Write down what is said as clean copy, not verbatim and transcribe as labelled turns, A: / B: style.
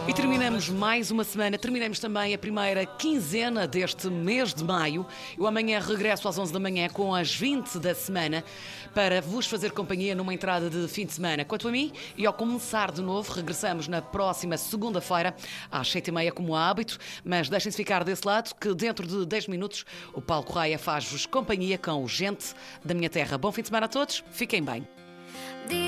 A: E terminamos mais uma semana, terminamos também a primeira quinzena deste mês de maio. Eu amanhã regresso às 11 da manhã com as 20 da semana para vos fazer companhia numa entrada de fim de semana. Quanto a mim, e ao começar de novo, regressamos na próxima segunda-feira às 7h30 como hábito, mas deixem-se ficar desse lado que dentro de 10 minutos o Paulo Correia faz-vos companhia com o Gente da Minha Terra. Bom fim de semana a todos, fiquem bem.